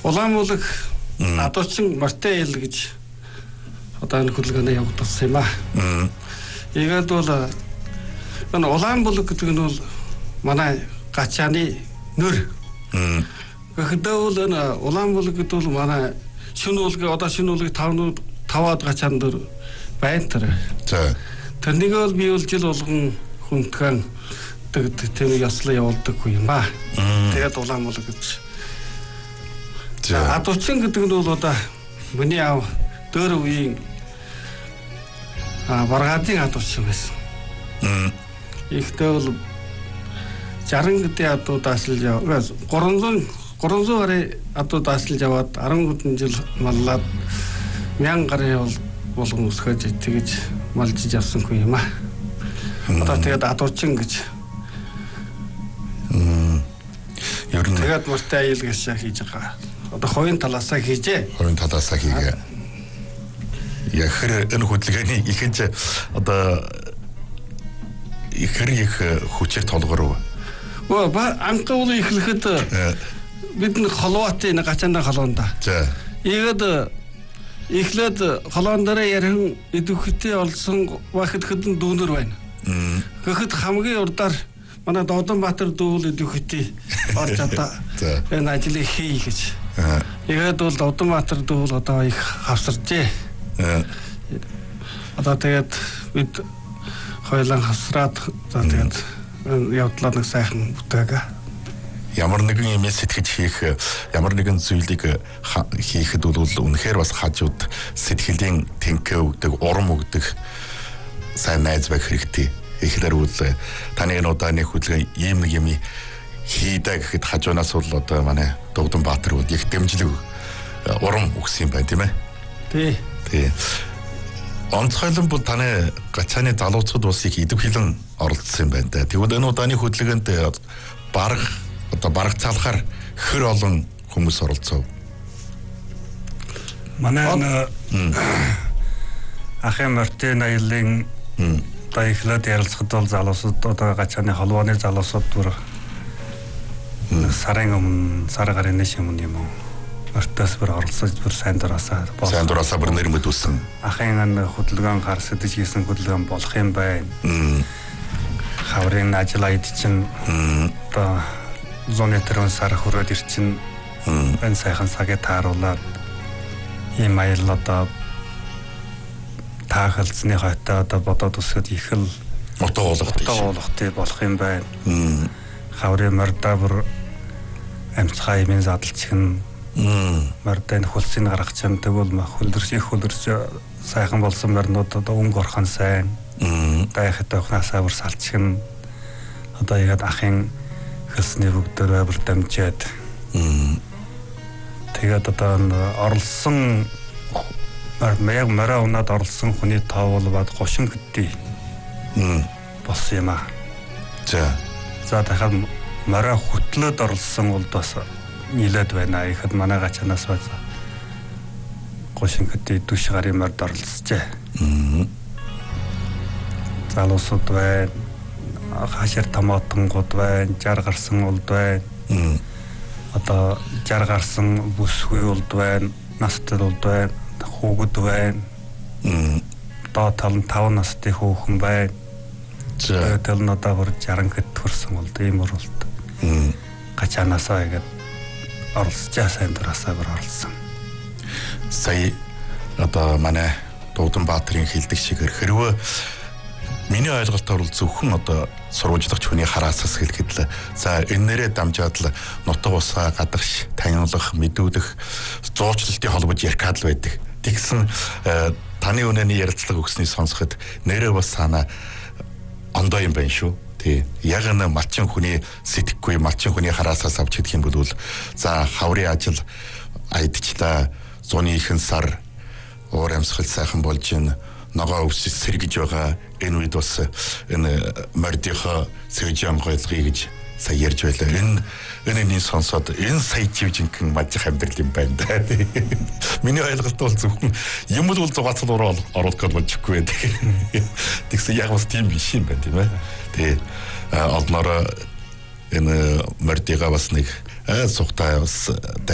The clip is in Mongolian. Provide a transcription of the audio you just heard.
Улаанбулаг адуучин Морте ил гэж одоо энэ хөдөлгөөний явагдсан юм аа. Ийгээд бол энэ Улаанбулаг гэдэг нь бол манай гачааны нөр. Гэхдээ бол энэ Улаанбулаг гэдэг бол манай шинэ уулгийн 5-аад гачаан дөр байна тэр. За. Тэрнийг бол би бол жил болгон хүндхэн тэр яслаа явуулдаг юм аа. Тэгээд Улаанбулаг гэж. За адуучин гэдэг нь бол одоо миний аав дөр үеийн баргаадын адуучин байсан. Ихтэй бол 60 гэдэг адуу даасалж яваа. 300 гаруй адуу даасалж яваад 10 жил маллаад 1000 гаруй болгон өсгөж тэгэж малжиж авсангүй юм аа. Одоо тэгээд адуучин гэж. Ер нь тэгээд Морте ил гэж хийж байгаа. Одоо хувийн талаасаа хийжээ. Хувийн талаасаа хийгээ. Яхэр энэ хөдөлгөөний ихэнх одоо их хүчээр толгор. Анхуул эхлэхэд бид нэг холбоотой нэг гачаандаа холоондаа. За. Ийгээд эхлээд холоон дээр ярин идэвхтэй олсон бахад хэдэн дүүнэр байна. Гэхдээ хамгийн урдаар манай Додонбаатар дүүл идэвхтэй орж одоо энэ ажлыг хий гэж. Ийгээд бол Додонбаатар дүүл одоо их хавсарчээ. Одоо тэгээд бид хоёулаа хавсраад тэгээд явдлаа нэг сайхан бүтээгээ. Ямар нэгэн юм сэтгэж хийх, ямар нэгэн зүйлийг хийхэд бол үнэхээр бас хажууд сэтгэлийн тэнхээ өгдөг, урам өгдөг сайн найз байх хэрэгтэй. Ихлээр бол таны энэ удааны хөдөлгөөн ийм нэг юм хийдэ гэхэд хажуунаас бол одоо манай Додонбаатар бол их дэмжлэг урам өгсөн юм байна тийм ээ. Тий. Онцгойлон бол таны гачааны залуучууд бас их идэвхлэн оролцсон юм байна да. Тэгвэл энэ удааны хөдөлгөөнд бараг цаалахаар хэр олон хүмүүс оролцов. Манай ахын Морте ноёлын одоо эхлээд ярилцахад бол залуусууд одоо гачааны холбооны залуусууд бүр сарын өмнө сар гарын нэш юм уу Мортеос бүр оролцож бүр сайн дураасаа бүр нэр мэдүүлсэн. Ахын хөдөлгөөн гар сэдэж хийсэн хөдөлгөөн болох юм байна. Хаврын ажил аяд чинь одоо зонетрон сар хүрээд ирчин энэ сайхан цагаа тааруулаад ийм аял одоо таахалцны хойтой одоо бодоод өсөд их л утга уулгатай болох юм байна. Хаврын морда бүр амьцгаа имэн задлчих нь мордын хөлсийг гаргах юм тэгвэл хөлдөрч сайхан болсон морнууд одоо өнгө орхон сайн дайхад тавхнасаа бүр салчих нь одоо яг ахын хөлсний бүгдээр бүр дамжаад тэгээд одоо оролсон яг мороо унаад оролсон хүний тоо бол бод 30 хэдий болсон юм аа. За дахиад мороо хөтлөөд оролсон бол бас нилээд байна. Ихэд манай гачанаас бац 30 хэдий дүш гарын морд оролцжээ. Залуусууд байна. Хашир томоотонгууд байна. 60 гарсан улд байна. Одоо 60 гарсан бүсгүй улд байна. Настай улд байна. Хүүгүүд байна. Доод тал нь 5 настай хүүхэн байна. Тэгэл нь одоо бүр 60 хэд төрсөн улд ийм уралд. Гачаанаасаа игээд оролцож сайн дураасаа бүр оролцсон. Сая одоо манай Додонбаатарын хэлдэг шигээр хэрвээ миний ойлголтоор бол зөвхөн одоо сурвалжлагч хүний хараасаас хэлэхэд л за энээрээ дамжаад л нутаг усаа гадагш таниулах, мэдүүлэх, зуучлалтын холбож ярихад л байдаг. Тэгсэн таны өнөөний ярилцлага өгсний сонсоход нэрээ бас санаа ондоо юм байна шүү. Яг нэг малчин хүний сэтгэхгүй малчин хүний хараасаас авч идэх юм бол за хаврын ажил аядчлаа зуны ихэн сар уур амьсгал сайхан болж ин ногоо өвсөж сэргэж байгаа энэ үед бас энэ мордийнхоо сэжэн гойлгоё гэж сая ярьж байлаа. Энэ сонсоод энэ сая живжинхэн мажих амьдрал юм байна да. Миний ойлголт бол зөвхөн юм бол зугаацал оруулах гэж бодчихгүй байдаг. Тэгсэн яг бас тийм биш юм байна тийм ээ. Тэгээ олнороо энэ мордига бас нэг сухтай бас